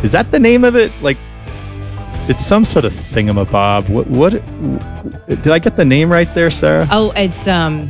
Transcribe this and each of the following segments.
Is that the name of it? Like, it's some sort of thingamabob. What did I get the name right there, Sarah? Oh, it's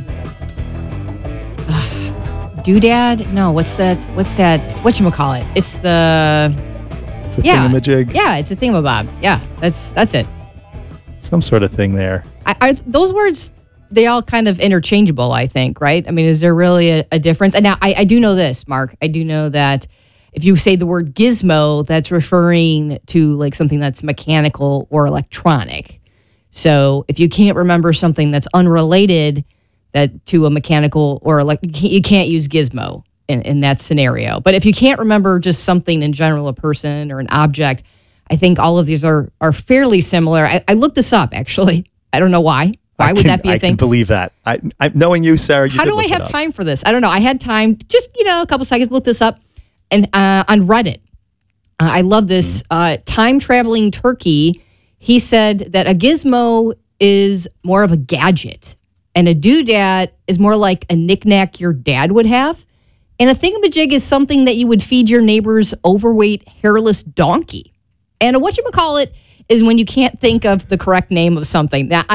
doodad? No, what's that? Whatchamacallit? It's It's a thingamajig. Yeah, it's a thingamabob. Yeah, that's it. Some sort of thing there. Are those words, they all kind of interchangeable, I think, right? I mean, is there really a difference? And now I do know this, Mark. I do know that if you say the word gizmo, that's referring to like something that's mechanical or electronic. So if you can't remember something that's unrelated to a mechanical or you can't use gizmo in that scenario. But if you can't remember just something in general, a person or an object, I think all of these are fairly similar. I looked this up, actually. I don't know why. Why would that be a thing? I can believe that. I knowing you, Sarah, how do I have time for this? I don't know. I had time, just, a couple seconds, look this up. And on Reddit, I love this. Time-traveling turkey, he said that a gizmo is more of a gadget, and a doodad is more like a knickknack your dad would have, and a thingamajig is something that you would feed your neighbor's overweight, hairless donkey. And a whatchamacallit is when you can't think of the correct name of something. Now,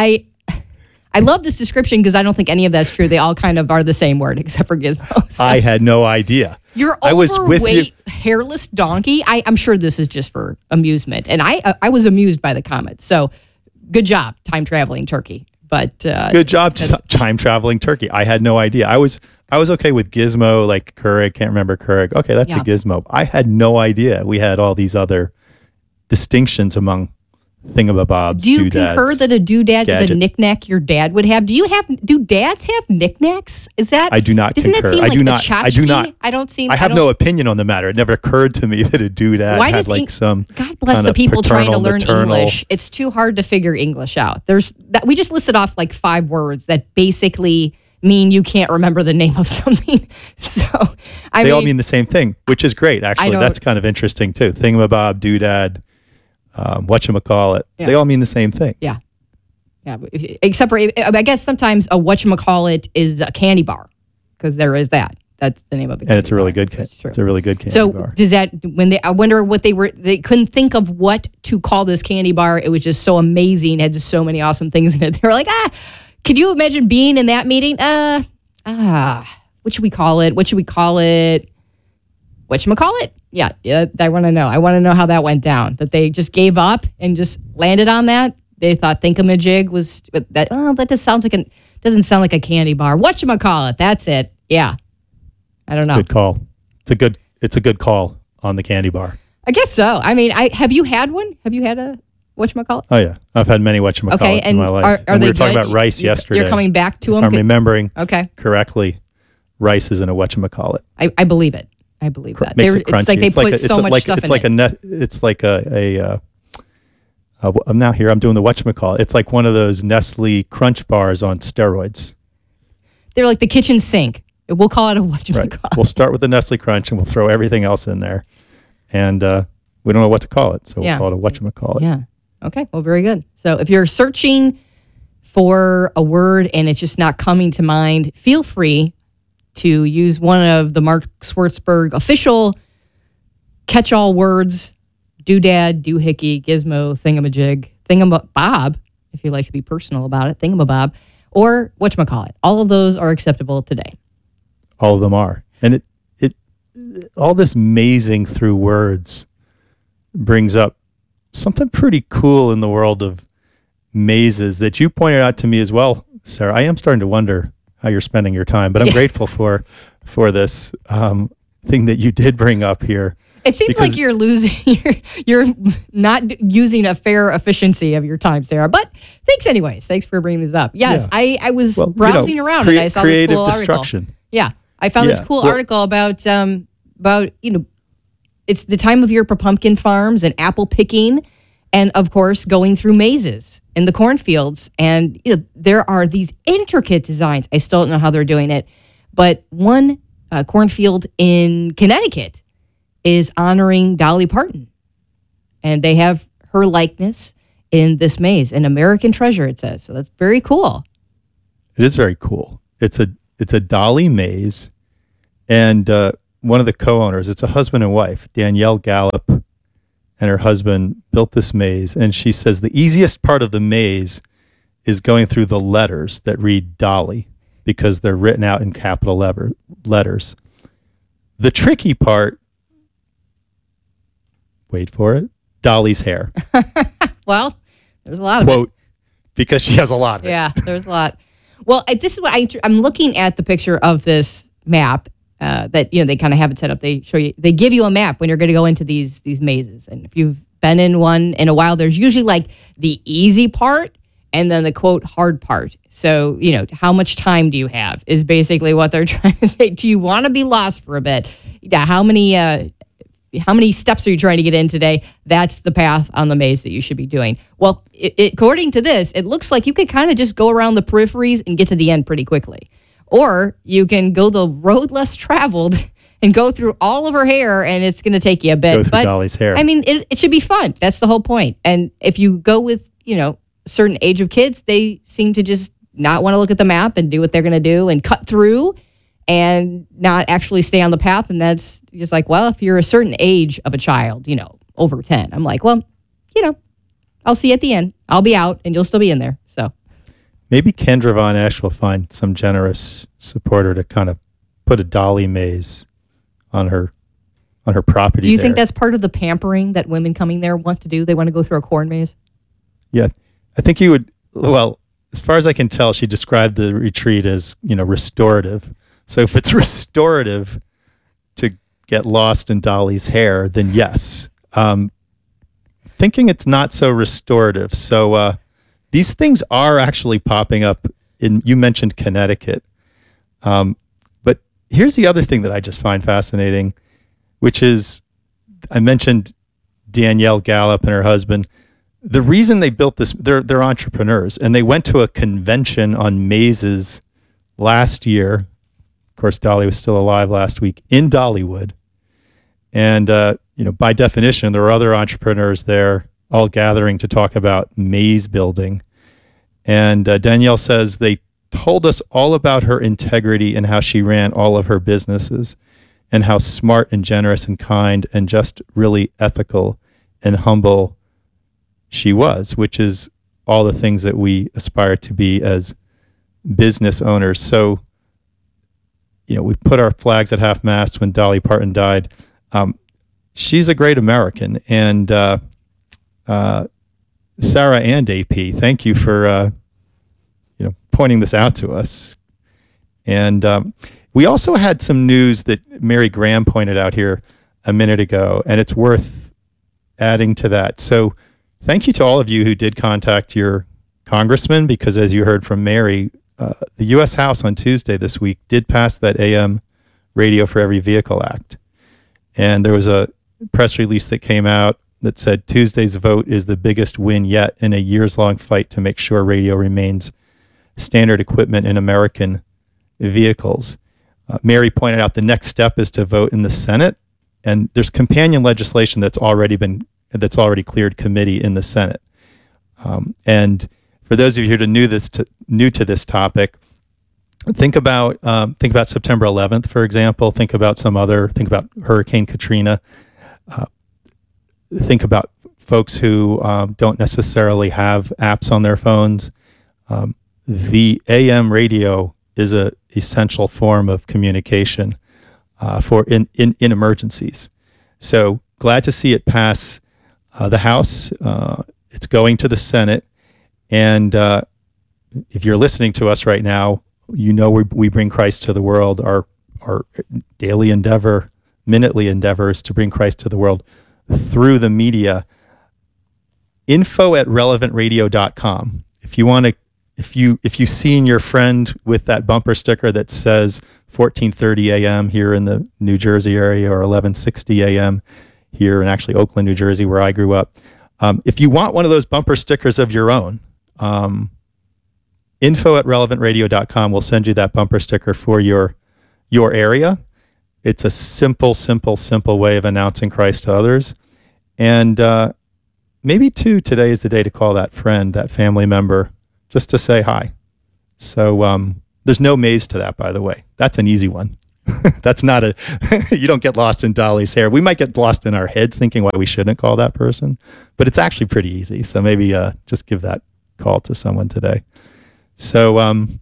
I love this description because I don't think any of that's true. They all kind of are the same word except for gizmo. So. I had no idea. Your overweight, hairless donkey. I'm sure this is just for amusement. And I was amused by the comment. So good job, time-traveling turkey. But good job, time-traveling turkey. I had no idea. I was okay with gizmo, like Keurig. Can't remember Keurig. Okay, that's a gizmo. I had no idea we had all these other distinctions among thingamabobs. Do you concur that a doodad is a knickknack your dad would have? Do dads have knickknacks? Is that? I do not doesn't concur. That seem I like do not. I do not. I have no opinion on the matter. It never occurred to me that a doodad had like some. God bless the people trying to learn English. It's too hard to figure English out. We just listed off like 5 words that basically mean you can't remember the name of something. So they all mean the same thing, which is great. Actually, that's kind of interesting too. Thingamabob, doodad. Whatchamacallit. Yeah. They all mean the same thing. Yeah. Except for, I guess sometimes a whatchamacallit is a candy bar because there is that. That's the name of it. And it's a really good candy. It's a really good candy bar. So does that, I wonder what they couldn't think of what to call this candy bar. It was just so amazing. It had just so many awesome things in it. They were like, could you imagine being in that meeting? What should we call it? Whatchamacallit? Yeah, I want to know. I want to know how that went down. That they just gave up and just landed on that. They thought thingamajig was that. Oh, that just doesn't sound like a candy bar. Whatchamacallit? That's it. Yeah, I don't know. Good call. It's a good call on the candy bar. I guess so. I mean, have you had one? Have you had a whatchamacallit? Oh yeah, I've had many whatchamacallits in my life. Are we they were talking about rice yesterday. You're coming back to them. If I'm remembering correctly, rice is in a whatchamacallit. I believe it. I believe that. Makes it crunchy. It's like they put so much stuff in it. It's like I'm now here. I'm doing the whatchamacallit. It's like one of those Nestle Crunch bars on steroids. They're like the kitchen sink. We'll call it a whatchamacallit. Right. We'll start with the Nestle Crunch and we'll throw everything else in there. And we don't know what to call it, so we'll call it a whatchamacallit. Yeah. Okay. Well, very good. So if you're searching for a word and it's just not coming to mind, feel free to use one of the Mark Schwartzberg official catch-all words: doodad, doohickey, gizmo, thingamajig, thingamabob, if you like to be personal about it, thingamabob, or whatchamacallit. All of those are acceptable today. All of them are. And it all this mazing through words brings up something pretty cool in the world of mazes that you pointed out to me as well, Sarah. I am starting to wonder how you're spending your time, but I'm grateful for this thing that you did bring up here. It seems like you're you're not using a fair efficiency of your time, Sarah. But thanks anyways. Thanks for bringing this up. Yes, yeah. I was browsing around and I saw this cool article. Yeah, I found this cool article about it's the time of year for pumpkin farms and apple picking, and of course going through mazes in the cornfields. And there are these intricate designs. I still don't know how they're doing it, but one cornfield in Connecticut is honoring Dolly Parton, and they have her likeness in this maze, an American treasure, it says. So that's very cool. It is very cool. It's a Dolly maze, and one of the co-owners, it's a husband and wife, Danielle Gallup and her husband built this maze. And she says the easiest part of the maze is going through the letters that read Dolly because they're written out in capital letters. The tricky part, wait for it, Dolly's hair. Well, there's a lot of Quote, because she has a lot of it. Yeah, there's a lot. Well, this is what I'm looking at the picture of this map that they kind of have it set up. They show you, they give you a map when you're going to go into these mazes, and if you've been in one in a while, there's usually like the easy part and then the quote hard part. So how much time do you have is basically what they're trying to say. Do you want to be lost for a bit? Yeah, how many steps are you trying to get in today? That's the path on the maze that you should be doing. Well, according to this, it looks like you could kind of just go around the peripheries and get to the end pretty quickly. Or you can go the road less traveled and go through all of her hair, and it's going to take you a bit. Go through Dolly's hair. I mean, it should be fun. That's the whole point. And if you go with, a certain age of kids, they seem to just not want to look at the map and do what they're going to do and cut through and not actually stay on the path. And that's just like, well, if you're a certain age of a child, over 10, I'm like, well, I'll see you at the end. I'll be out and you'll still be in there. So maybe Kendra Von Esch will find some generous supporter to kind of put a Dolly maze on her property. Do you think that's part of the pampering that women coming there want to do? They want to go through a corn maze? Yeah. I think you would, well, as far as I can tell, she described the retreat as, restorative. So if it's restorative to get lost in Dolly's hair, then yes. Thinking it's not so restorative. So these things are actually popping up you mentioned Connecticut. But here's the other thing that I just find fascinating, which is I mentioned Danielle Gallup and her husband. The reason they built this, they're entrepreneurs, and they went to a convention on mazes last year. Of course, Dolly was still alive last week in Dollywood. And, by definition, there were other entrepreneurs there all gathering to talk about maze building. And Danielle says they told us all about her integrity and how she ran all of her businesses and how smart and generous and kind and just really ethical and humble she was, which is all the things that we aspire to be as business owners. So, we put our flags at half-mast when Dolly Parton died. She's a great American. And Sarah and AP, thank you for pointing this out to us. And we also had some news that Mary Graham pointed out here a minute ago, and it's worth adding to that. So thank you to all of you who did contact your congressman, because as you heard from Mary, the U.S. House on Tuesday this week did pass that AM Radio for Every Vehicle Act. And there was a press release that came out that said Tuesday's vote is the biggest win yet in a years-long fight to make sure radio remains standard equipment in American vehicles. Mary pointed out the next step is to vote in the Senate, and there's companion legislation that's already cleared committee in the Senate. And for those of you who are new to this topic, think about September 11th, for example. Think about Hurricane Katrina. Think about folks who don't necessarily have apps on their phones. The AM radio is an essential form of communication for in emergencies. So glad to see it pass the House. It's going to the Senate. And if you're listening to us right now, we bring Christ to the world. Our daily endeavor, minutely endeavor is to bring Christ to the world through the media. info@relevantradio.com. If you've seen your friend with that bumper sticker that says 1430 a.m. here in the New Jersey area, or 1160 a.m. here in actually Oakland, New Jersey, where I grew up. If you want one of those bumper stickers of your own, info@relevantradio.com will send you that bumper sticker for your area. It's a simple way of announcing Christ to others. And maybe today is the day to call that friend, that family member, just to say hi. So there's no maze to that, by the way. That's an easy one. That's not a, you don't get lost in Dolly's hair. We might get lost in our heads thinking why we shouldn't call that person, but it's actually pretty easy. So maybe just give that call to someone today. So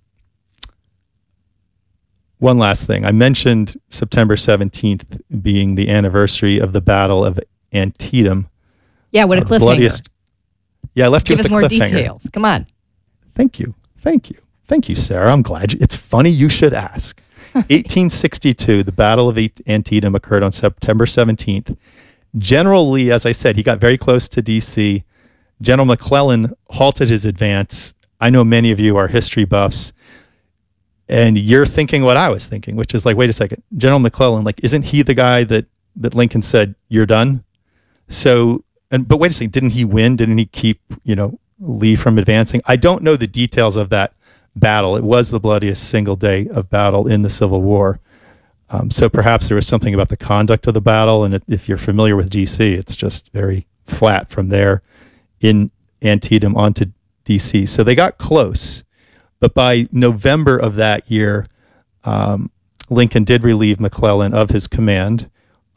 one last thing. I mentioned September 17th being the anniversary of the Battle of Antietam. Yeah, what a cliffhanger. Yeah, I left you Give with us more the cliffhanger. details. Come on. Thank you, Sarah. I'm glad. It's funny you should ask. 1862, the Battle of Antietam occurred on September 17th. General Lee, as I said, he got very close to D.C. General McClellan halted his advance. I know many of you are history buffs, and you're thinking what I was thinking, which is like, wait a second, General McClellan, like, isn't he the guy that Lincoln said, you're done? So, but wait a second, didn't he win? Didn't he keep, Lee from advancing? I don't know the details of that battle. It was the bloodiest single day of battle in the Civil War. So perhaps there was something about the conduct of the battle. And if you're familiar with D.C., it's just very flat from there in Antietam onto D.C. So they got close. But by November of that year, Lincoln did relieve McClellan of his command.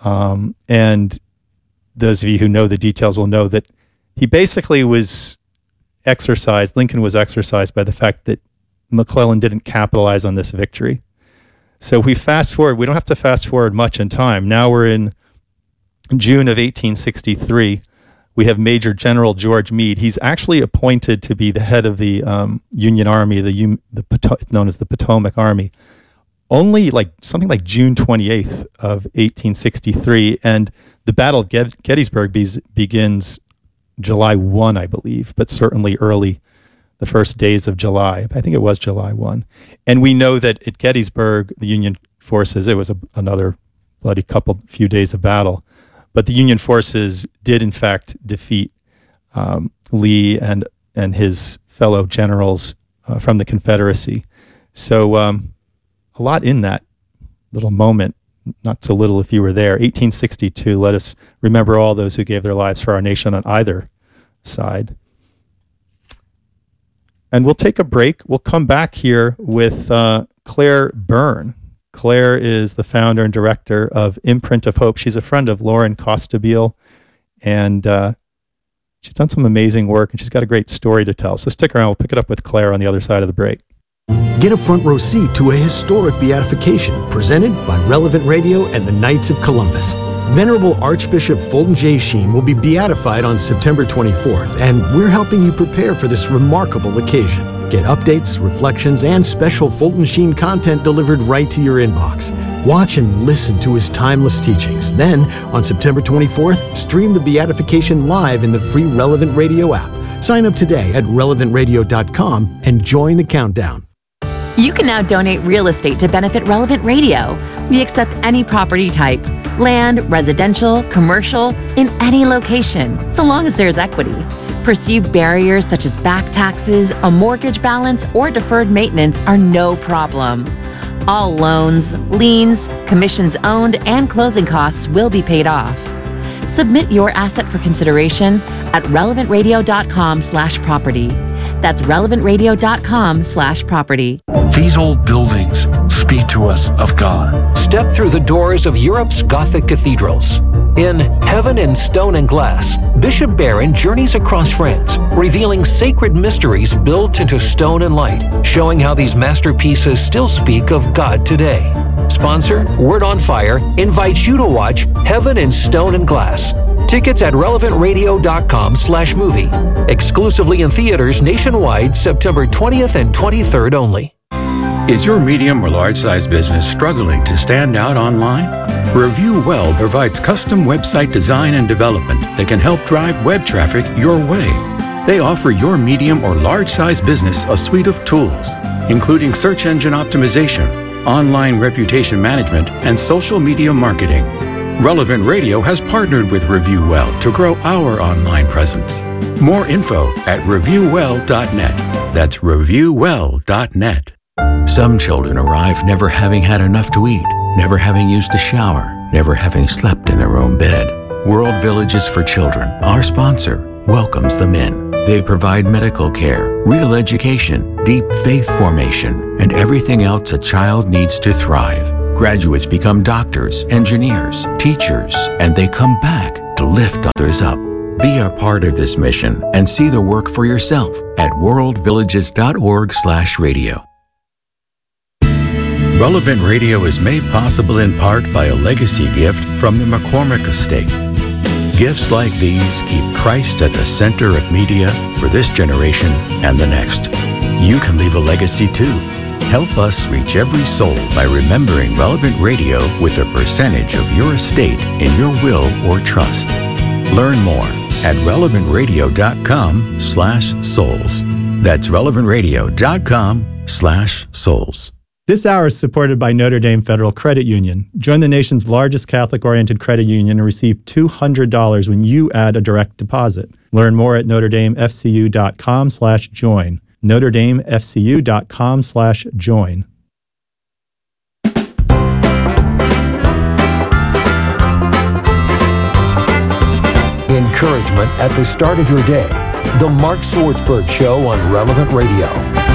And those of you who know the details will know that he basically was exercised, Lincoln was exercised by the fact that McClellan didn't capitalize on this victory. So we fast forward, we don't have to fast forward much in time. Now we're in June of 1863. We have Major General George Meade. He's actually appointed to be the head of the Union Army, it's known as the Potomac Army, only something like June 28th of 1863. And the Battle of Gettysburg begins July 1, I believe, but certainly early, the first days of July. I think it was July 1. And we know that at Gettysburg, the Union forces, it was another bloody few days of battle. But the Union forces did, in fact, defeat Lee and his fellow generals from the Confederacy. So a lot in that little moment, not so little if you were there. 1862, let us remember all those who gave their lives for our nation on either side. And we'll take a break. We'll come back here with Claire Byrne. Claire is the founder and director of Imprint of Hope. She's a friend of Lauren Costabile, and she's done some amazing work, and she's got a great story to tell. So stick around. We'll pick it up with Claire on the other side of the break. Get a front row seat to a historic beatification presented by Relevant Radio and the Knights of Columbus. Venerable Archbishop Fulton J. Sheen will be beatified on September 24th, and we're helping you prepare for this remarkable occasion. Get updates, reflections, and special Fulton Sheen content delivered right to your inbox. Watch and listen to his timeless teachings. Then, on September 24th, stream the beatification live in the free Relevant Radio app. Sign up today at relevantradio.com and join the countdown. You can now donate real estate to benefit Relevant Radio. We accept any property type, land, residential, commercial, in any location, so long as there's equity. Perceived barriers such as back taxes, a mortgage balance, or deferred maintenance are no problem. All loans, liens, commissions owned, and closing costs will be paid off. Submit your asset for consideration at relevantradio.com/property. That's relevantradio.com/property. These old buildings speak to us of God. Step through the doors of Europe's Gothic cathedrals. In Heaven in Stone and Glass, Bishop Barron journeys across France, revealing sacred mysteries built into stone and light, showing how these masterpieces still speak of God today. Sponsor, Word on Fire, invites you to watch Heaven in Stone and Glass. Tickets at relevantradio.com/movie. Exclusively in theaters nationwide, September 20th and 23rd only. Is your medium or large size business struggling to stand out online? Review Well provides custom website design and development that can help drive web traffic your way. They offer your medium or large size business a suite of tools, including search engine optimization, online reputation management, and social media marketing. Relevant Radio has partnered with Review Well to grow our online presence. More info at reviewwell.net. That's reviewwell.net. Some children arrive never having had enough to eat, never having used a shower, never having slept in their own bed. World Villages for Children, our sponsor, welcomes them in. They provide medical care, real education, deep faith formation, and everything else a child needs to thrive. Graduates become doctors, engineers, teachers, and they come back to lift others up. Be a part of this mission and see the work for yourself at worldvillages.org/radio. Relevant Radio is made possible in part by a legacy gift from the McCormick Estate. Gifts like these keep Christ at the center of media for this generation and the next. You can leave a legacy too. Help us reach every soul by remembering Relevant Radio with a percentage of your estate in your will or trust. Learn more at relevantradio.com/souls. That's relevantradio.com/souls. This hour is supported by Notre Dame Federal Credit Union. Join the nation's largest Catholic-oriented credit union and receive $200 when you add a direct deposit. Learn more at NotreDameFCU.com/join. NotreDameFCU.com/join. Encouragement at the start of your day. The Mark Swartzberg Show on Relevant Radio.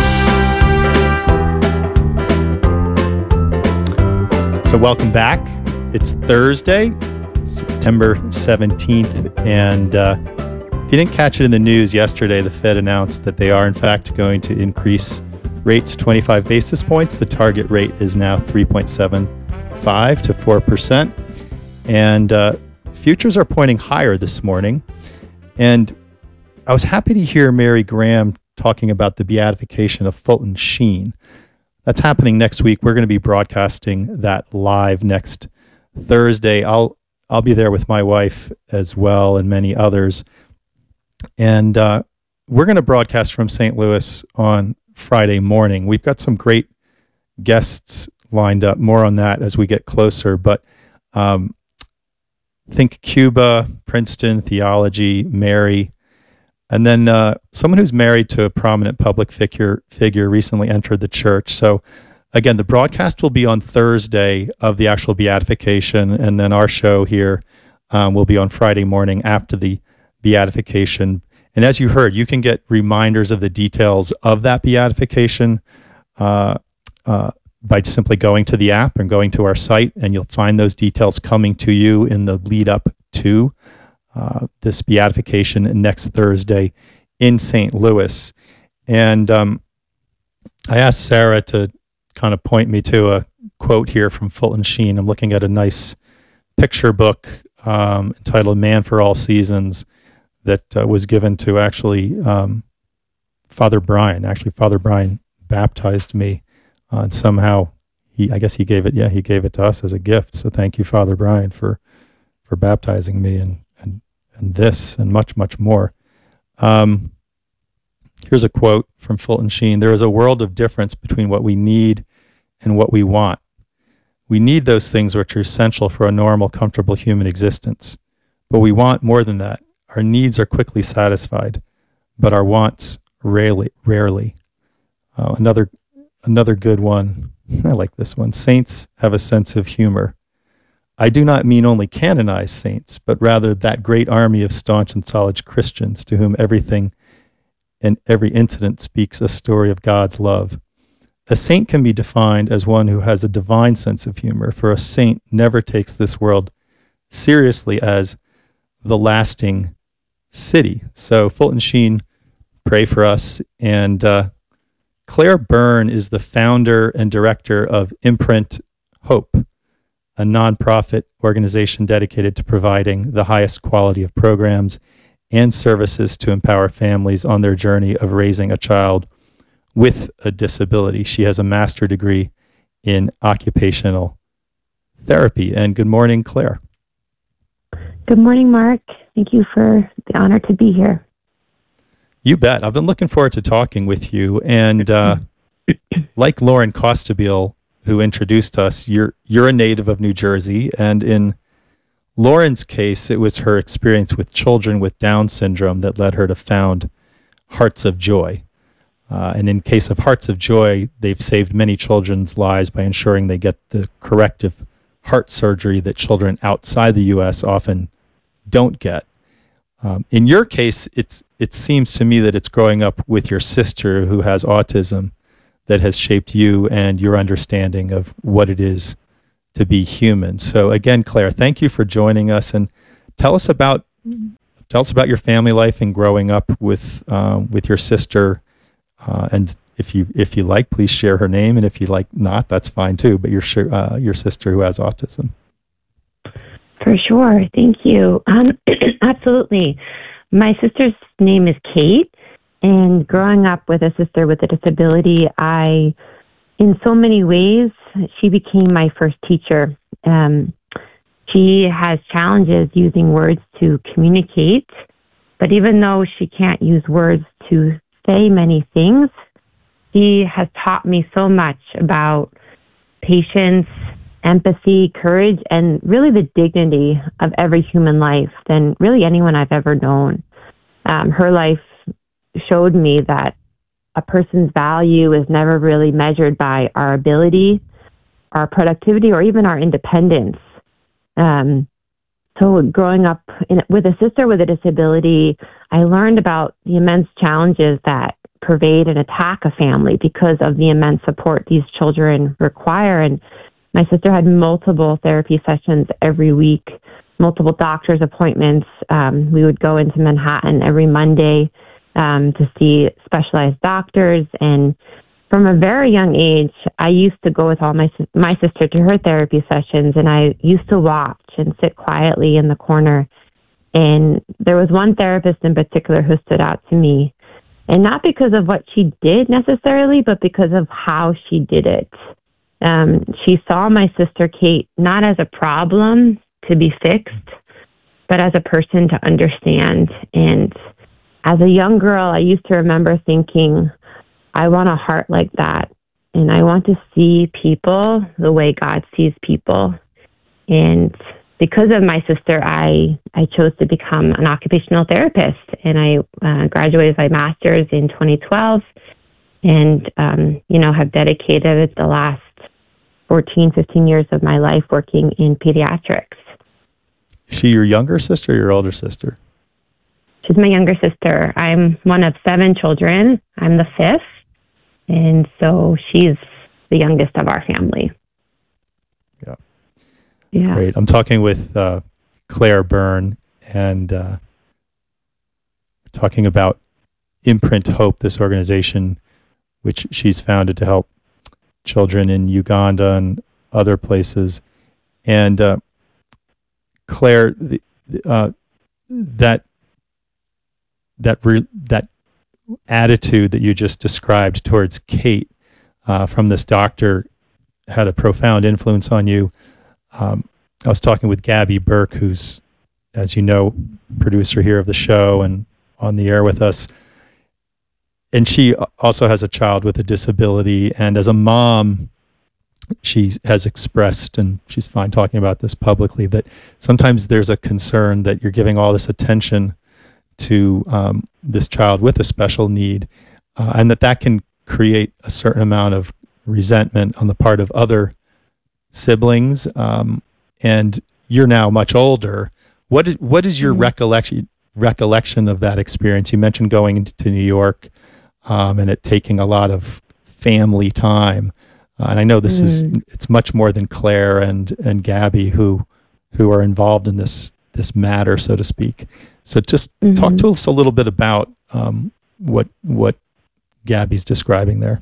So welcome back. It's Thursday, September 17th, and if you didn't catch it in the news yesterday, the Fed announced that they are in fact going to increase rates 25 basis points. The target rate is now 3.75 to 4%, and futures are pointing higher this morning. And I was happy to hear Mary Graham talking about the beatification of Fulton Sheen. That's happening next week. We're going to be broadcasting that live next Thursday. I'll be there with my wife as well and many others. And we're going to broadcast from St. Louis on Friday morning. We've got some great guests lined up. More on that as we get closer. But think Cuba, Princeton, theology, Mary. And then someone who's married to a prominent public figure recently entered the church. So again, the broadcast will be on Thursday of the actual beatification, and then our show here will be on Friday morning after the beatification. And as you heard, you can get reminders of the details of that beatification by simply going to the app and going to our site, and you'll find those details coming to you in the lead up to this beatification next Thursday in St. Louis. And I asked Sarah to kind of point me to a quote here from Fulton Sheen. I'm looking at a nice picture book entitled Man for All Seasons that was given to actually Father Brian. Actually, Father Brian baptized me, and somehow he gave it to us as a gift. So thank you, Father Brian, for baptizing me and this and much, much more. Here's a quote from Fulton Sheen. There is a world of difference between what we need and what we want. We need those things which are essential for a normal, comfortable human existence. But we want more than that. Our needs are quickly satisfied, but our wants rarely. Another good one. I like this one. Saints have a sense of humor. I do not mean only canonized saints, but rather that great army of staunch and solid Christians to whom everything and every incident speaks a story of God's love. A saint can be defined as one who has a divine sense of humor, for a saint never takes this world seriously as the lasting city. So Fulton Sheen, pray for us. And Claire Byrne is the founder and director of Imprint Hope, a nonprofit organization dedicated to providing the highest quality of programs and services to empower families on their journey of raising a child with a disability. She has a master's degree in occupational therapy. And good morning, Claire. Good morning, Mark. Thank you for the honor to be here. You bet. I've been looking forward to talking with you. And like Lauren Costabile, who introduced us, you're a native of New Jersey. And in Lauren's case, it was her experience with children with Down syndrome that led her to found Hearts of Joy. And in case of Hearts of Joy, they've saved many children's lives by ensuring they get the corrective heart surgery that children outside the U.S. often don't get. In your case, it seems to me that it's growing up with your sister who has autism that has shaped you and your understanding of what it is to be human. So again, Claire, thank you for joining us, and tell us about your family life and growing up with your sister. And if you like, please share her name, and if you like not, that's fine too. But your sister who has autism. For sure. Thank you. Absolutely. My sister's name is Kate, and growing up with a sister with a disability, in so many ways, she became my first teacher. She has challenges using words to communicate, but even though she can't use words to say many things, she has taught me so much about patience, empathy, courage, and really the dignity of every human life than really anyone I've ever known. Her life showed me that a person's value is never really measured by our ability, our productivity, or even our independence. So growing up with a sister with a disability, I learned about the immense challenges that pervade and attack a family because of the immense support these children require. And my sister had multiple therapy sessions every week, multiple doctor's appointments. We would go into Manhattan every Monday to see specialized doctors. And from a very young age, I used to go with all my sister to her therapy sessions, and I used to watch and sit quietly in the corner. And there was one therapist in particular who stood out to me, and not because of what she did necessarily, but because of how she did it. She saw my sister Kate not as a problem to be fixed, but as a person to understand. And as a young girl, I used to remember thinking, I want a heart like that. And I want to see people the way God sees people. And because of my sister, I chose to become an occupational therapist. And I graduated with my master's in 2012 and, have dedicated the last 14, 15 years of my life working in pediatrics. Is she your younger sister or your older sister? She's my younger sister. I'm one of 7 children. I'm the 5th. And so she's the youngest of our family. Yeah. Great. I'm talking with Claire Byrne, and talking about Imprint Hope, this organization which she's founded to help children in Uganda and other places. And Claire, that attitude that you just described towards Kate from this doctor had a profound influence on you. I was talking with Gabby Burke, who's, as you know, producer here of the show and on the air with us. And she also has a child with a disability. And as a mom, she has expressed, and she's fine talking about this publicly, that sometimes there's a concern that you're giving all this attention to this child with a special need, and that can create a certain amount of resentment on the part of other siblings. And you're now much older. What is your recollection of that experience? You mentioned going to New York and it taking a lot of family time. And I know it's much more than Claire and Gabby who are involved in this matter, so to speak. So just talk to us a little bit about what Gabby's describing there.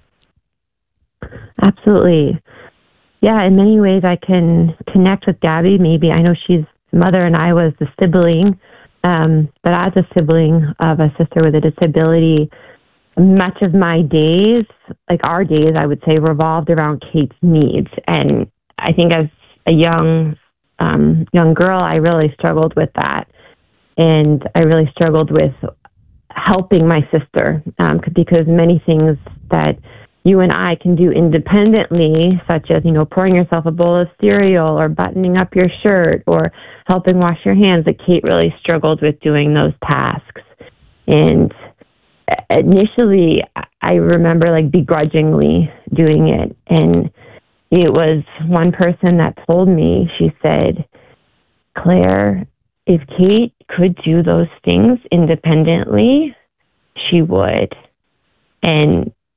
Absolutely. Yeah, in many ways I can connect with Gabby. Maybe I know she's mother and I was the sibling, but as a sibling of a sister with a disability, much of my days, like our days, I would say, revolved around Kate's needs. And I think as a young girl, I really struggled with that. And I really struggled with helping my sister because many things that you and I can do independently, such as, pouring yourself a bowl of cereal or buttoning up your shirt or helping wash your hands, that Kate really struggled with doing those tasks. And initially, I remember begrudgingly doing it. And it was one person that told me, she said, Claire, if Kate could do those things independently, she would. And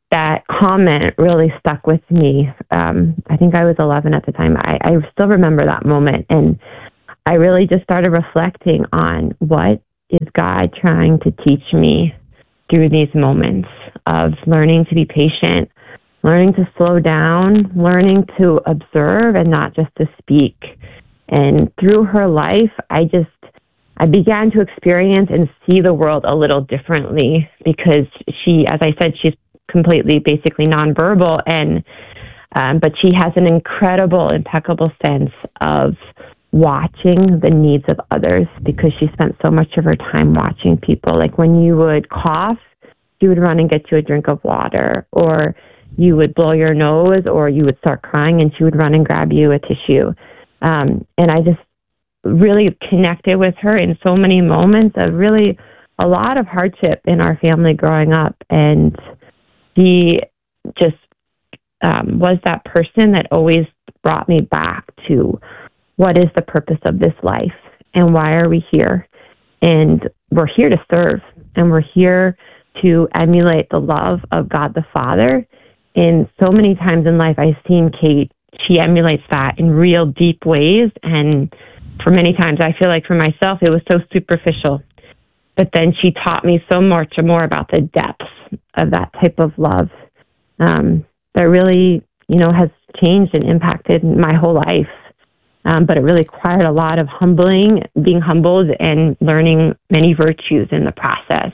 that comment really stuck with me. I think I was 11 at the time. I still remember that moment. And I really just started reflecting on what is God trying to teach me through these moments of learning to be patient, learning to slow down, learning to observe and not just to speak. And through her life, I began to experience and see the world a little differently because she, as I said, she's completely basically nonverbal, and but she has an incredible, impeccable sense of watching the needs of others because she spent so much of her time watching people. Like when you would cough, she would run and get you a drink of water, or you would blow your nose, or you would start crying and she would run and grab you a tissue. And I just really connected with her in so many moments of really a lot of hardship in our family growing up. And she just was that person that always brought me back to what is the purpose of this life and why are we here? And we're here to serve, and we're here to emulate the love of God the Father. And so many times in life, I've seen Kate, she emulates that in real deep ways. And for many times, I feel like for myself, it was so superficial. But then she taught me so much more about the depths of that type of love that really, has changed and impacted my whole life. But it really required a lot of being humbled and learning many virtues in the process.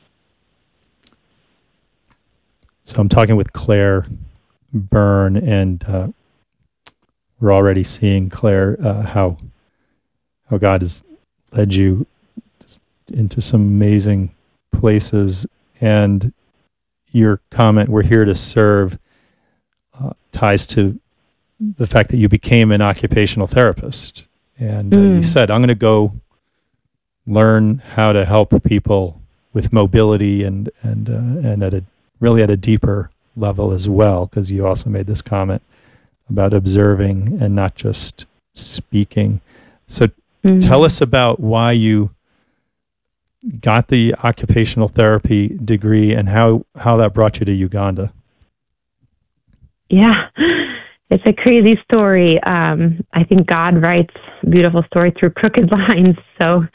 So I'm talking with Claire Byrne, and we're already seeing, Claire, how God has led you into some amazing places. And your comment, "we're here to serve," ties to the fact that you became an occupational therapist. And you said, "I'm going to go learn how to help people with mobility and at a deeper level as well," because you also made this comment about observing and not just speaking. So tell us about why you got the occupational therapy degree and how that brought you to Uganda. Yeah, it's a crazy story. I think God writes a beautiful story through crooked lines. So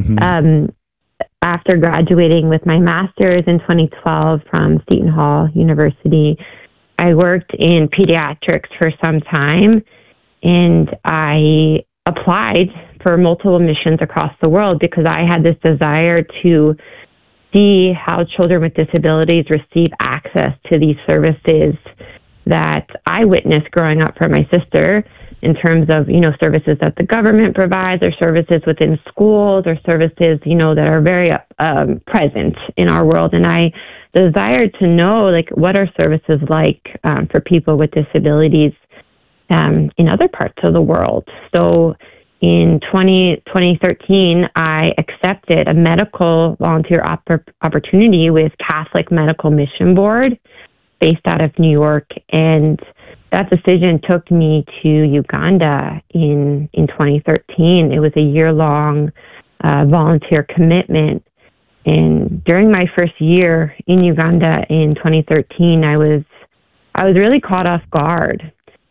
after graduating with my master's in 2012 from Seton Hall University, I worked in pediatrics for some time, and I applied for multiple missions across the world because I had this desire to see how children with disabilities receive access to these services that I witnessed growing up for my sister in terms of, services that the government provides, or services within schools, or services, that are very present in our world. And I desired to know, what are services like for people with disabilities in other parts of the world. So in 2013, I accepted a medical volunteer opportunity with Catholic Medical Mission Board based out of New York. And that decision took me to Uganda in 2013. It was a year-long volunteer commitment. And during my first year in Uganda in 2013, I was really caught off guard.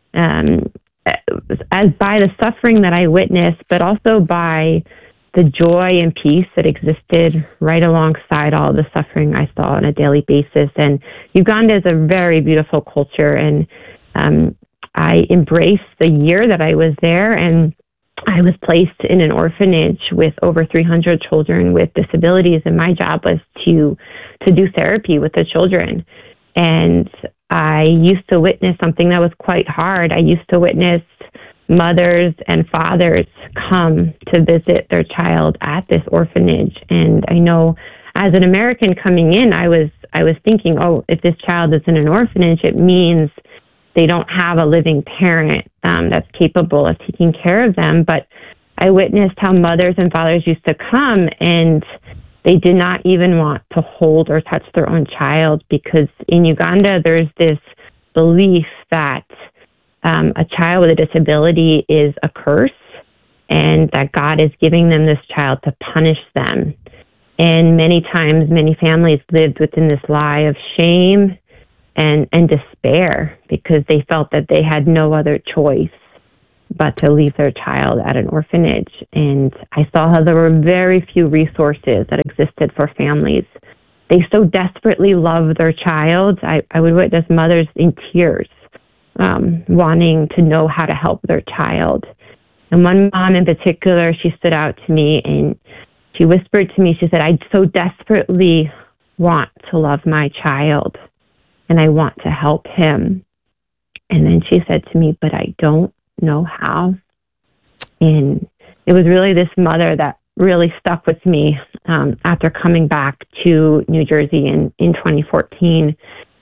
As by the suffering that I witnessed, but also by the joy and peace that existed right alongside all the suffering I saw on a daily basis. And Uganda is a very beautiful culture, and I embraced the year that I was there, and I was placed in an orphanage with over 300 children with disabilities, and my job was to do therapy with the children. And I used to witness something that was quite hard. I used to witness mothers and fathers come to visit their child at this orphanage. And I know as an American coming in, I was thinking, oh, if this child is in an orphanage, it means they don't have a living parent that's capable of taking care of them. But I witnessed how mothers and fathers used to come, and they did not even want to hold or touch their own child, because in Uganda, there's this belief that a child with a disability is a curse, and that God is giving them this child to punish them. And many times, many families lived within this lie of shame and despair, because they felt that they had no other choice but to leave their child at an orphanage. And I saw how there were very few resources that existed for families. They so desperately loved their child. I would witness mothers in tears, wanting to know how to help their child. And one mom in particular, she stood out to me and she whispered to me, she said, I so desperately want to love my child and I want to help him. And then she said to me, but I don't know how. And it was really this mother that really stuck with me after coming back to New Jersey in 2014,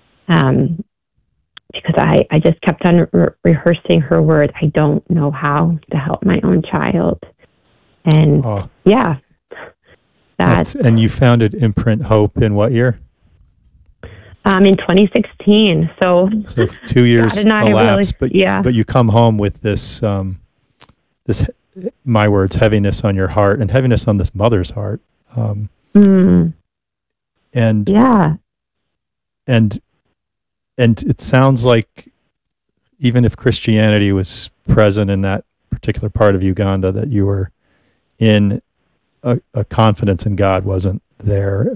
because I just kept on rehearsing her words, I don't know how to help my own child. And and you founded Imprint Hope in what year? In 2016. So 2 years elapsed, but you come home with this, my words, heaviness on your heart and heaviness on this mother's heart. And it sounds like even if Christianity was present in that particular part of Uganda, that you were in a confidence in God wasn't there,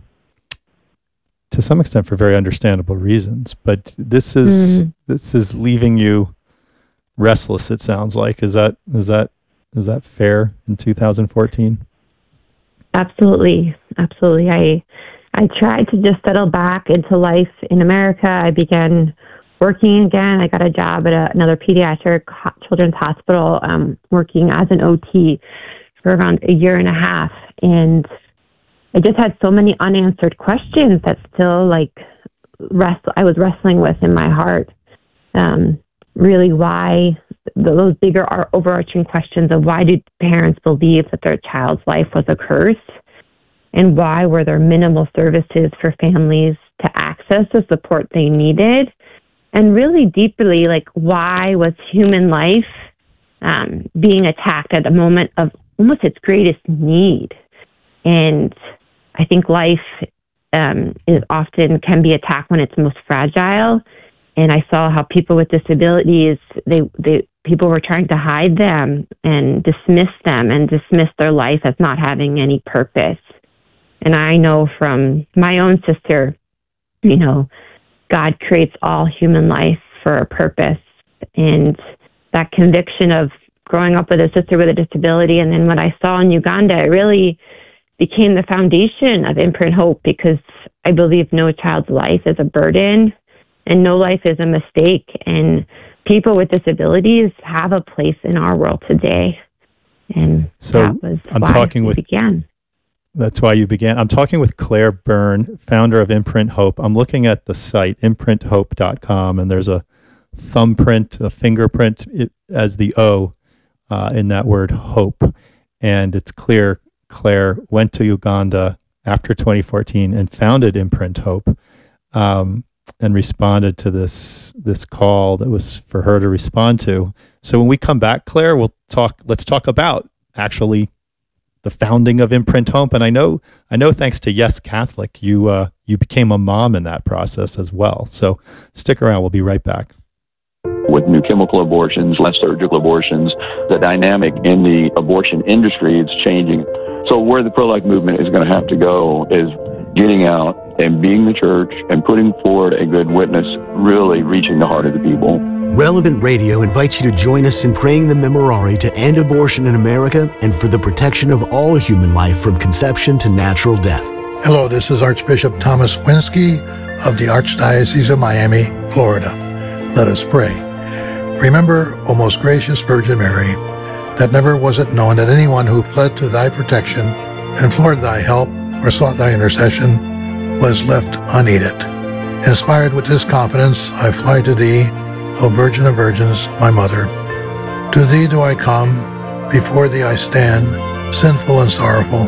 to some extent for very understandable reasons. But this is leaving you restless, it sounds like. Is that fair in 2014? Absolutely. I tried to just settle back into life in America. I began working again. I got a job at another pediatric children's hospital, working as an OT for around a year and a half. And I just had so many unanswered questions that still I was wrestling with in my heart. Really, why those bigger overarching questions of why do parents believe that their child's life was a curse? And why were there minimal services for families to access the support they needed? And really deeply, why was human life being attacked at a moment of almost its greatest need? And I think life can be attacked when it's most fragile. And I saw how people with disabilities, people were trying to hide them and dismiss their life as not having any purpose. And I know from my own sister, God creates all human life for a purpose. And that conviction of growing up with a sister with a disability, and then what I saw in Uganda, it really became the foundation of Imprint Hope, because I believe no child's life is a burden and no life is a mistake. And people with disabilities have a place in our world today. And so that was why we began. That's why you began. I'm talking with Claire Byrne, founder of Imprint Hope. I'm looking at the site, imprinthope.com, and there's a thumbprint, a fingerprint as the O in that word hope. And it's clear Claire went to Uganda after 2014 and founded Imprint Hope, and responded to this call that was for her to respond to. So when we come back, Claire, let's talk about actually the founding of Imprint Hope. And I know thanks to Yes Catholic, you became a mom in that process as well. So stick around, we'll be right back. With new chemical abortions, less surgical abortions, the dynamic in the abortion industry is changing. So where the pro-life movement is going to have to go is getting out and being the church and putting forward a good witness, really reaching the heart of the people. Relevant Radio invites you to join us in praying the Memorare to end abortion in America and for the protection of all human life from conception to natural death. Hello, this is Archbishop Thomas Winsky of the Archdiocese of Miami, Florida. Let us pray. Remember, O most gracious Virgin Mary, that never was it known that anyone who fled to thy protection, implored thy help, or sought thy intercession was left unaided. Inspired with this confidence, I fly to thee, O Virgin of Virgins, my Mother. To thee do I come, before thee I stand, sinful and sorrowful.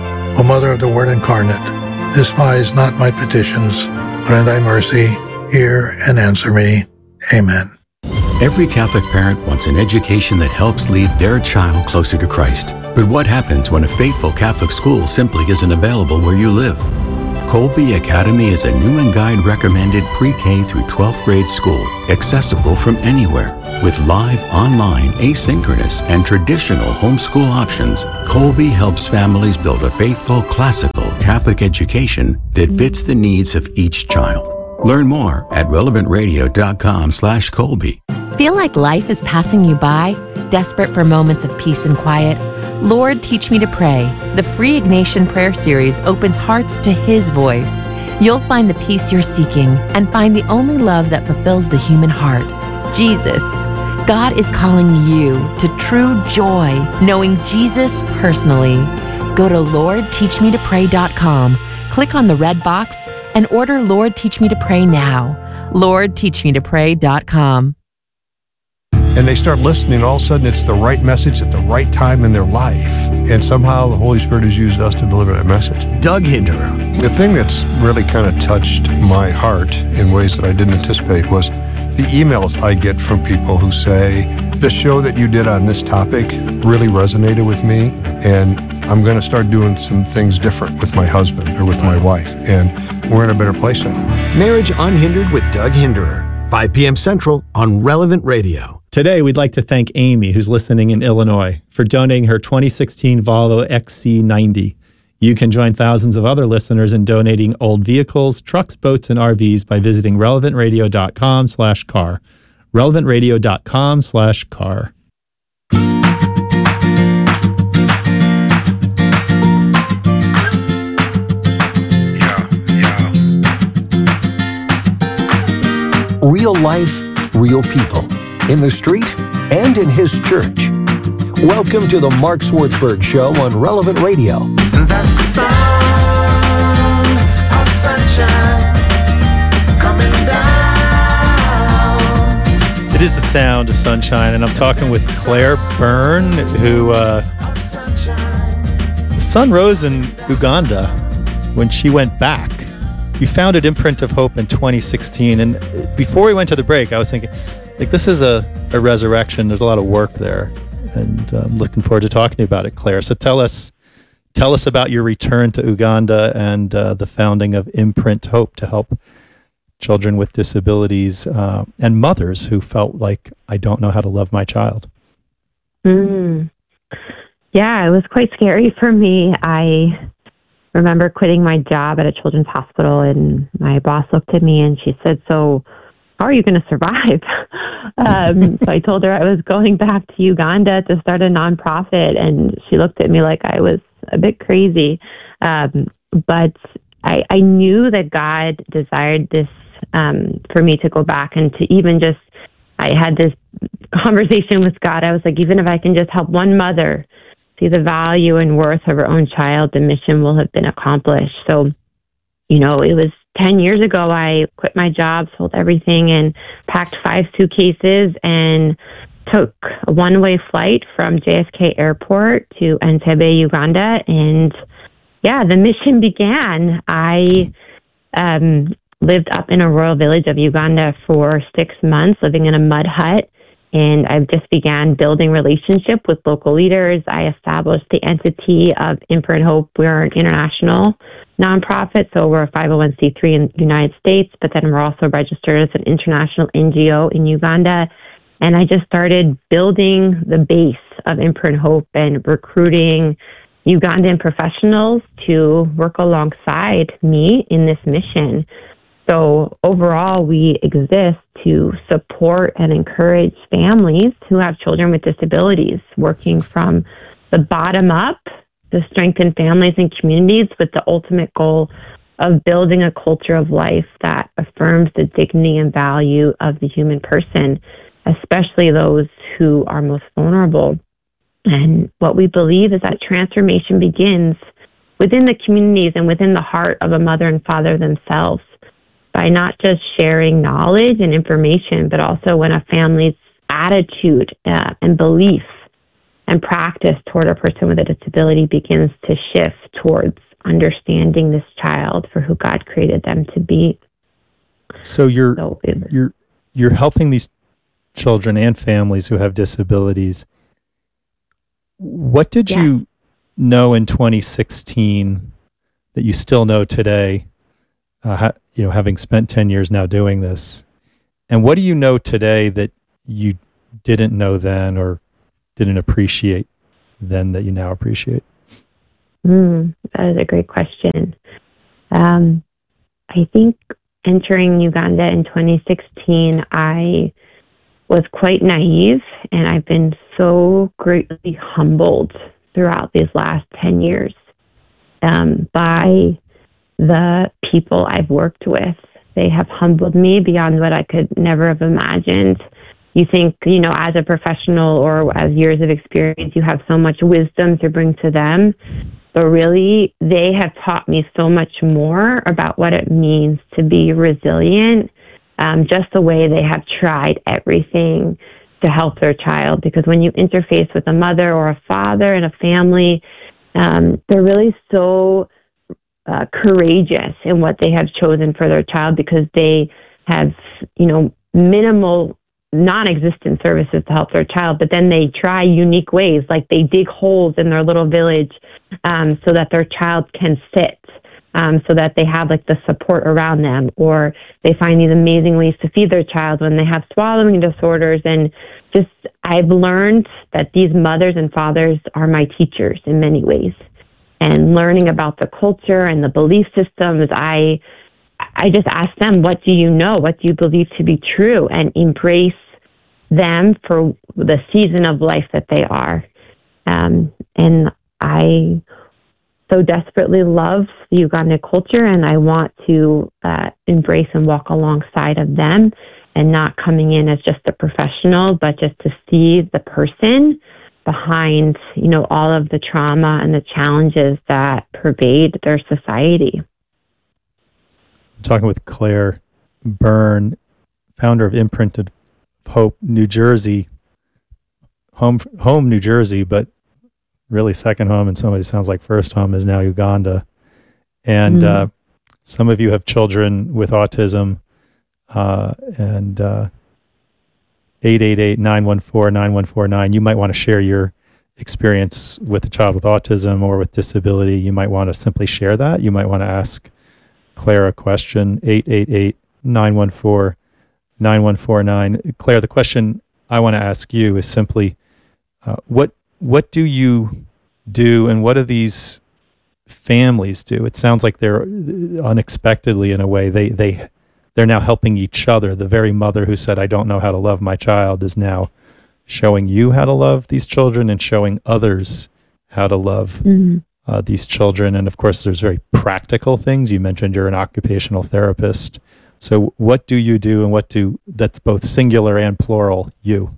O Mother of the Word incarnate, despise not my petitions, but in thy mercy hear and answer me. Amen. Every Catholic parent wants an education that helps lead their child closer to Christ. But what happens when a faithful Catholic school simply isn't available where you live? Colby Academy is a Newman Guide recommended pre-K through 12th grade school, accessible from anywhere. With live, online, asynchronous, and traditional homeschool options, Colby helps families build a faithful, classical Catholic education that fits the needs of each child. Learn more at relevantradio.com/Colby. Feel like life is passing you by? Desperate for moments of peace and quiet? Lord, Teach Me to Pray, the free Ignatian prayer series, opens hearts to His voice. You'll find the peace you're seeking and find the only love that fulfills the human heart, Jesus. God is calling you to true joy, knowing Jesus personally. Go to LordTeachMeToPray.com, click on the red box, and order Lord Teach Me to Pray now. LordTeachMeToPray.com. And they start listening, all of a sudden it's the right message at the right time in their life. And somehow the Holy Spirit has used us to deliver that message. Doug Hinderer. The thing that's really kind of touched my heart in ways that I didn't anticipate was the emails I get from people who say, the show that you did on this topic really resonated with me, and I'm going to start doing some things different with my husband or with my wife, and we're in a better place now. Marriage Unhindered with Doug Hinderer, 5 p.m. Central on Relevant Radio. Today, we'd like to thank Amy, who's listening in Illinois, for donating her 2016 Volvo XC90. You can join thousands of other listeners in donating old vehicles, trucks, boats, and RVs by visiting relevantradio.com/car. relevantradio.com/car. Real life, real people. In the street and in his church. Welcome to the Mark Swartzberg Show on Relevant Radio. That's the sound of sunshine coming down. It is the sound of sunshine, and I'm talking with Claire Byrne, who the sun rose in Uganda when she went back. You founded Imprint of Hope in 2016, and before we went to the break, I was thinking, like, this is a resurrection. There's a lot of work there, and I'm looking forward to talking to you about it, Claire. So tell us about your return to Uganda and the founding of Imprint Hope to help children with disabilities and mothers who felt like, I don't know how to love my child. Yeah, it was quite scary for me. I remember quitting my job at a children's hospital, and my boss looked at me and she said, "So how are you going to survive?" So I told her I was going back to Uganda to start a nonprofit, and she looked at me like I was a bit crazy. But I knew that God desired this for me to go back and to even just, I had this conversation with God. I was like, even if I can just help one mother see the value and worth of her own child, the mission will have been accomplished. So, you know, it was 10 years ago, I quit my job, sold everything, and packed 5 suitcases and took a one-way flight from JFK Airport to Entebbe, Uganda. And yeah, the mission began. I lived up in a rural village of Uganda for 6 months, living in a mud hut. And I just began building relationship with local leaders. I established the entity of Imprint Hope. We're an international nonprofit, so we're a 501c3 in the United States, but then we're also registered as an international NGO in Uganda. And I just started building the base of Imprint Hope and recruiting Ugandan professionals to work alongside me in this mission. So overall, we exist to support and encourage families who have children with disabilities, working from the bottom up to strengthen families and communities with the ultimate goal of building a culture of life that affirms the dignity and value of the human person, especially those who are most vulnerable. And what we believe is that transformation begins within the communities and within the heart of a mother and father themselves, by not just sharing knowledge and information, but also when a family's attitude and belief and practice toward a person with a disability begins to shift towards understanding this child for who God created them to be. So you're helping these children and families who have disabilities. What did you know in 2016 that you still know today having spent 10 years now doing this. And what do you know today that you didn't know then or didn't appreciate then that you now appreciate? That is a great question. I think entering Uganda in 2016, I was quite naive, and I've been so greatly humbled throughout these last 10 years by the people I've worked with. They have humbled me beyond what I could never have imagined. You think, as a professional or as years of experience, you have so much wisdom to bring to them. But really, they have taught me so much more about what it means to be resilient, just the way they have tried everything to help their child. Because when you interface with a mother or a father in a family, they're really so courageous in what they have chosen for their child, because they have, minimal, non-existent services to help their child, but then they try unique ways, like they dig holes in their little village so that their child can sit, so that they have like the support around them, or they find these amazing ways to feed their child when they have swallowing disorders. And just, I've learned that these mothers and fathers are my teachers in many ways. And learning about the culture and the belief systems, I just ask them, what do you know? What do you believe to be true? And embrace them for the season of life that they are. And I so desperately love the Ugandan culture, and I want to embrace and walk alongside of them, and not coming in as just a professional, but just to see the person behind, all of the trauma and the challenges that pervade their society. I'm talking with Claire Byrne, founder of Imprint of Hope, New Jersey, home New Jersey, but really second home, and somebody sounds like first home is now Uganda. And some of you have children with autism, and 888-914-9149. You might want to share your experience with a child with autism or with disability. You might want to simply share that. You might want to ask Claire a question. 888-914-9149. Claire, the question I want to ask you is simply, what do you do, and what do these families do? It sounds like they're unexpectedly, in a way, they're now helping each other. The very mother who said, I don't know how to love my child, is now showing you how to love these children and showing others how to love these children. And of course, there's very practical things. You mentioned you're an occupational therapist. So what do you do, and that's both singular and plural, you?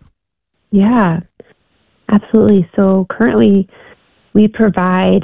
Yeah, absolutely. So currently we provide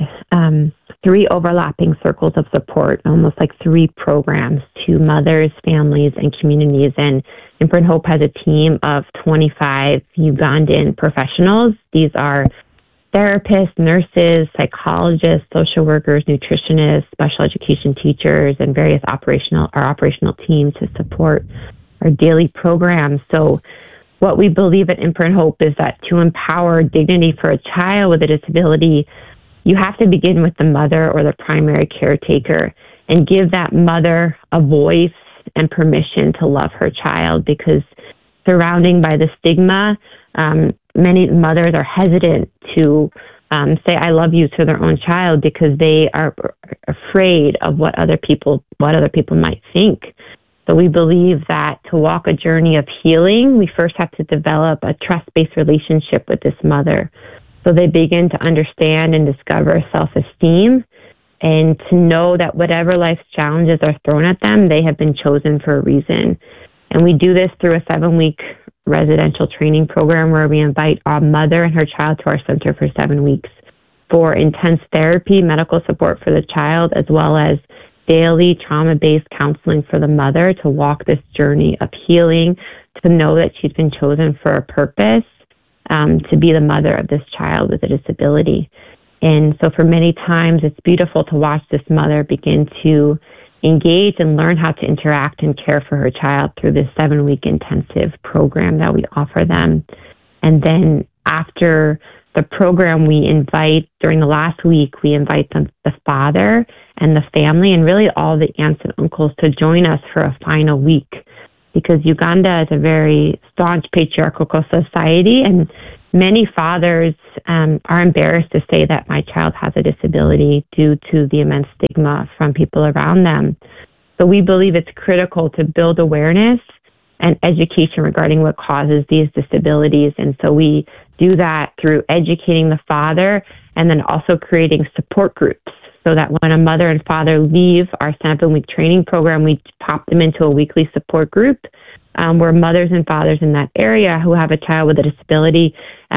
3 overlapping circles of support, almost like 3 programs to mothers, families, and communities. And Imprint Hope has a team of 25 Ugandan professionals. These are therapists, nurses, psychologists, social workers, nutritionists, special education teachers, and various operational teams to support our daily programs. So what we believe at Imprint Hope is that to empower dignity for a child with a disability, you have to begin with the mother or the primary caretaker, and give that mother a voice and permission to love her child, because surrounding by the stigma, many mothers are hesitant to say I love you to their own child, because they are afraid of what other people might think. So we believe that to walk a journey of healing, we first have to develop a trust-based relationship with this mother. So they begin to understand and discover self-esteem, and to know that whatever life's challenges are thrown at them, they have been chosen for a reason. And we do this through a 7-week residential training program where we invite our mother and her child to our center for 7 weeks for intense therapy, medical support for the child, as well as daily trauma-based counseling for the mother to walk this journey of healing, to know that she's been chosen for a purpose, to be the mother of this child with a disability. And so for many times, it's beautiful to watch this mother begin to engage and learn how to interact and care for her child through this 7-week intensive program that we offer them. And then after the program, during the last week, we invite the father and the family, and really all the aunts and uncles to join us for a final week, because Uganda is a very staunch patriarchal society, and many fathers are embarrassed to say that my child has a disability due to the immense stigma from people around them. So we believe it's critical to build awareness and education regarding what causes these disabilities. And so we do that through educating the father and then also creating support groups, so that when a mother and father leave our 7-week training program, we pop them into a weekly support group where mothers and fathers in that area who have a child with a disability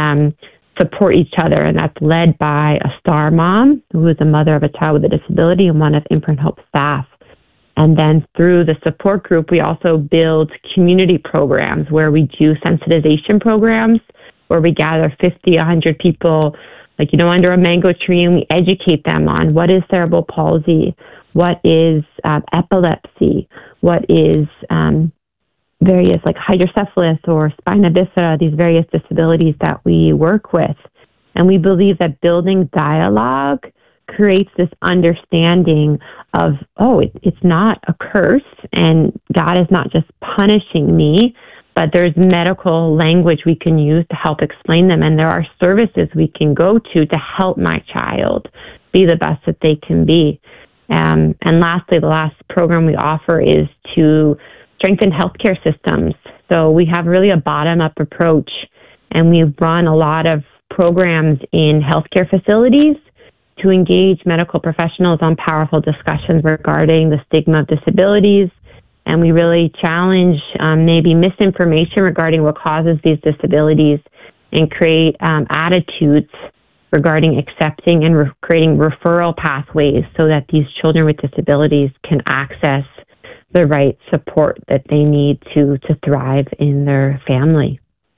support each other. And that's led by a star mom, who is a mother of a child with a disability and one of Imprint Hope staff. And then through the support group, we also build community programs where we do sensitization programs, where we gather 50, 100 people, under a mango tree, and we educate them on what is cerebral palsy, what is epilepsy, what is various hydrocephalus or spina bifida, these various disabilities that we work with. And we believe that building dialogue creates this understanding of, it's not a curse, and God is not just punishing me, but there's medical language we can use to help explain them, and there are services we can go to help my child be the best that they can be. And lastly, the last program we offer is to strengthen healthcare systems. So we have really a bottom-up approach, and we run a lot of programs in healthcare facilities to engage medical professionals on powerful discussions regarding the stigma of disabilities. And we really challenge maybe misinformation regarding what causes these disabilities, and create attitudes regarding accepting and creating referral pathways so that these children with disabilities can access the right support that they need to thrive in their family.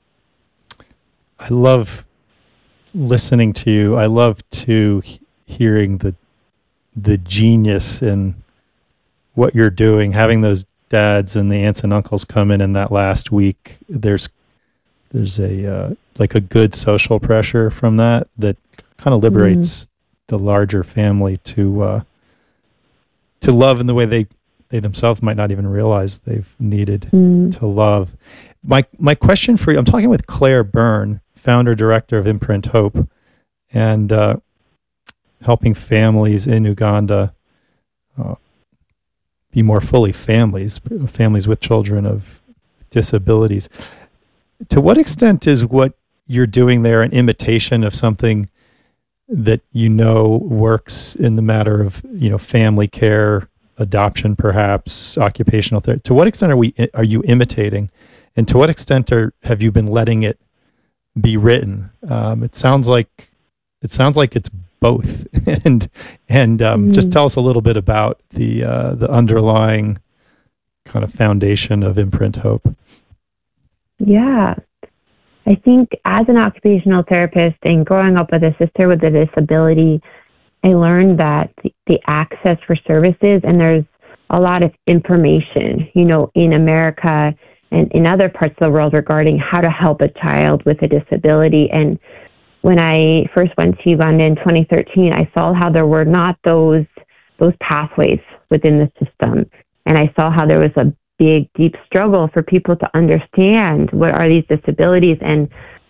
I love listening to you. I love hearing the genius in what you're doing, having those dads and the aunts and uncles come in that last week. There's a a good social pressure from that kind of liberates the larger family to love in the way they themselves might not even realize they've needed to love. My question for you, I'm talking with Claire Byrne, founder director of Imprint Hope, and helping families in Uganda be more fully families with children of disabilities. To what extent is what you're doing there an imitation of something that works in the matter of family care, adoption, perhaps occupational therapy? To what extent are you imitating, and to what extent have you been letting it be written? It sounds like it's both, and just tell us a little bit about the underlying kind of foundation of Imprint Hope. Yeah, I think as an occupational therapist and growing up with a sister with a disability, I learned that the access for services, and there's a lot of information, in America and in other parts of the world regarding how to help a child with a disability. And when I first went to Uganda in 2013, I saw how there were not those pathways within the system. And I saw how there was a big, deep struggle for people to understand what are these disabilities. And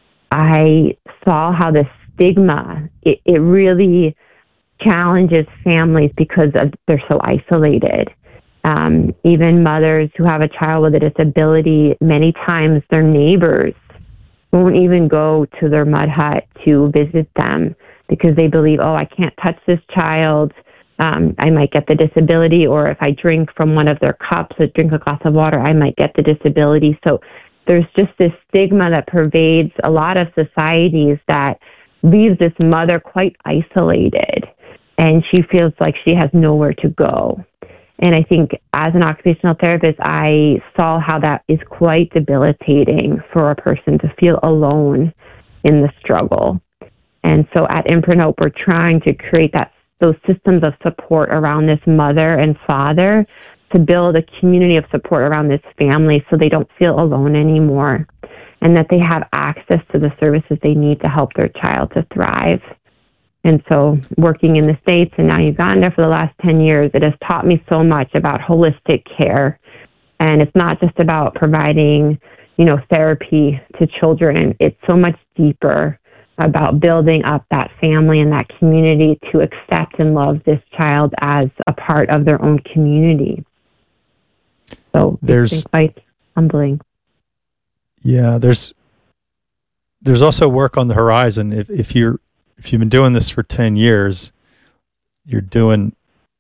I saw how the stigma, it really challenges families because they're so isolated. Even mothers who have a child with a disability, many times their neighbors won't even go to their mud hut to visit them because they believe, I can't touch this child. I might get the disability, or if I drink from one of their cups or drink a glass of water, I might get the disability. So there's just this stigma that pervades a lot of societies that leaves this mother quite isolated, and she feels like she has nowhere to go. And I think as an occupational therapist, I saw how that is quite debilitating for a person to feel alone in the struggle. And so at Imprint Hope, we're trying to create those systems of support around this mother and father to build a community of support around this family so they don't feel alone anymore, and that they have access to the services they need to help their child to thrive. And so working in the States and now Uganda for the last 10 years, it has taught me so much about holistic care. And it's not just about providing, therapy to children. It's so much deeper about building up that family and that community to accept and love this child as a part of their own community. So it's been quite humbling. Yeah, there's also work on the horizon. If you've been doing this for 10 years, you're doing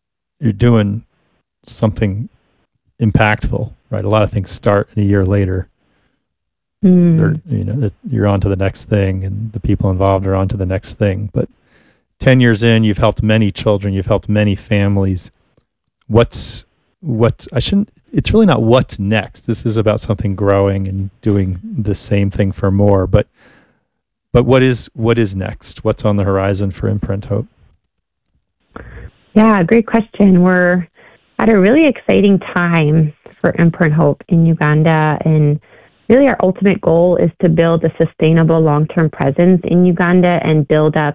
something impactful, right? A lot of things start a year later. You're on to the next thing, and the people involved are on to the next thing. But 10 years in, you've helped many children, you've helped many families. It's really not what's next. This is about something growing and doing the same thing for more. But what is next? What's on the horizon for Imprint Hope? Yeah, great question. We're at a really exciting time for Imprint Hope in Uganda, and really our ultimate goal is to build a sustainable long-term presence in Uganda and build up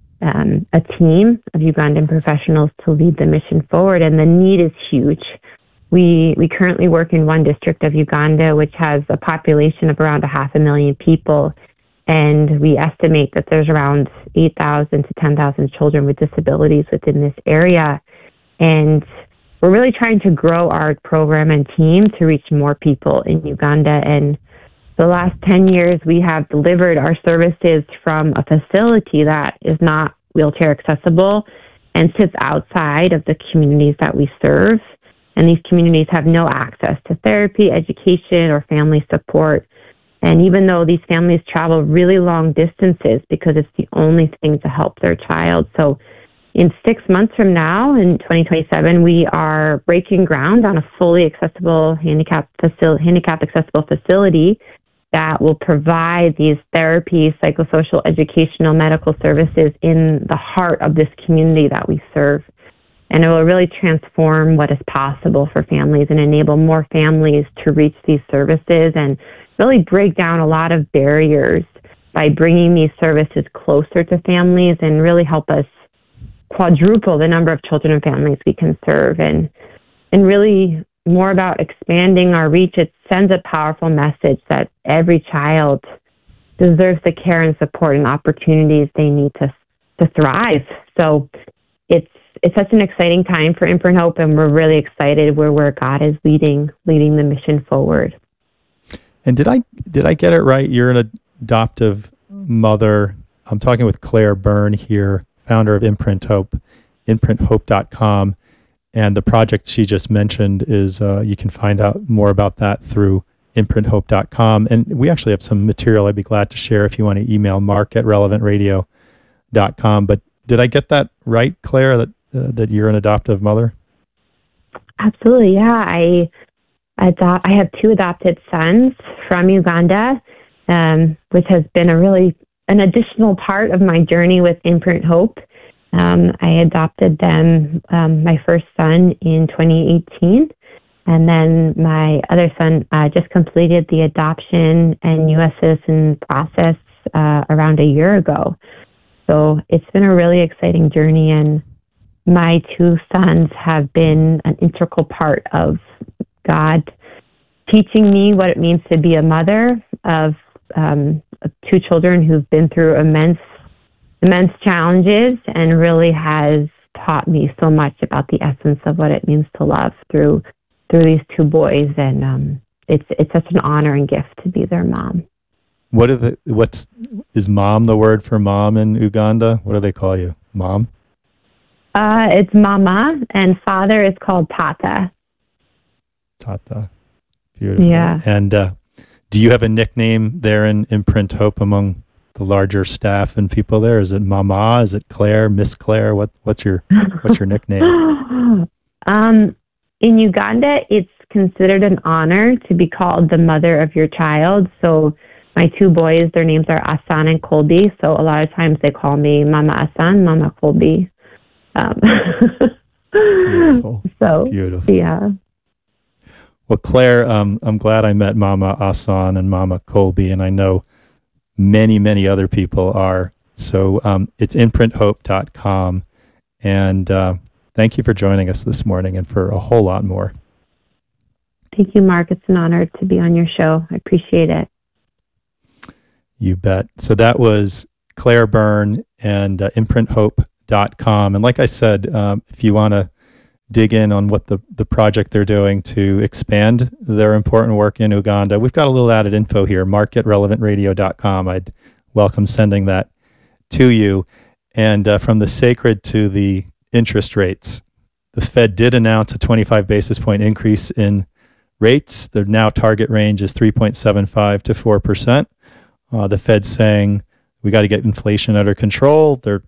a team of Ugandan professionals to lead the mission forward. And the need is huge. We currently work in one district of Uganda, which has a population of around 500,000 people. And we estimate that there's around 8,000 to 10,000 children with disabilities within this area. And we're really trying to grow our program and team to reach more people in Uganda. And the last 10 years, we have delivered our services from a facility that is not wheelchair accessible and sits outside of the communities that we serve. And these communities have no access to therapy, education, or family support. And even though these families travel really long distances because it's the only thing to help their child. So in 6 months from now, in 2027, we are breaking ground on a fully accessible handicap accessible facility that will provide these therapy, psychosocial, educational, medical services in the heart of this community that we serve. And it will really transform what is possible for families and enable more families to reach these services and really break down a lot of barriers by bringing these services closer to families and really help us quadruple the number of children and families we can serve, and really more about expanding our reach. It sends a powerful message that every child deserves the care and support and opportunities they need to thrive. So it's such an exciting time for Imprint Hope, and we're really excited where God is leading the mission forward. And did I get it right? You're an adoptive mother. I'm talking with Claire Byrne here, founder of Imprint Hope, imprinthope.com. And the project she just mentioned is, you can find out more about that through imprinthope.com. And we actually have some material I'd be glad to share if you want to email mark@relevantradio.com. But did I get that right, Claire, that you're an adoptive mother? Absolutely, yeah. I have 2 adopted sons from Uganda, which has been an additional part of my journey with Imprint Hope. I adopted them, my first son in 2018, and then my other son just completed the adoption and U.S. citizen process around a year ago. So it's been a really exciting journey, and my 2 sons have been an integral part of God teaching me what it means to be a mother of 2 children who've been through immense challenges, and really has taught me so much about the essence of what it means to love through these 2 boys. And it's such an honor and gift to be their mom. Is mom the word for mom in Uganda? What do they call you? Mom? It's mama, and father is called tata. Tata. Beautiful. Yeah. And do you have a nickname there in Imprint Hope among the larger staff and people there? Is it Mama? Is it Claire? Miss Claire? What's your nickname? In Uganda, it's considered an honor to be called the mother of your child. So my 2 boys, their names are Asan and Colby. So a lot of times they call me Mama Asan, Mama Colby. Beautiful. So beautiful. Yeah. Well, Claire, I'm glad I met Mama Asan and Mama Colby, and I know many, many other people are So it's imprinthope.com. And thank you for joining us this morning and for a whole lot more. Thank you, Mark. It's an honor to be on your show. I appreciate it. You bet. So that was Claire Byrne and imprinthope.com. And like I said, if you want to dig in on what the project they're doing to expand their important work in Uganda, we've got a little added info here, mark@relevantradio.com. I'd welcome sending that to you. And from the sacred to the interest rates, the Fed did announce a 25 basis point increase in rates. Their now target range is 3.75 to 4%. The Fed's saying we got to get inflation under control. They're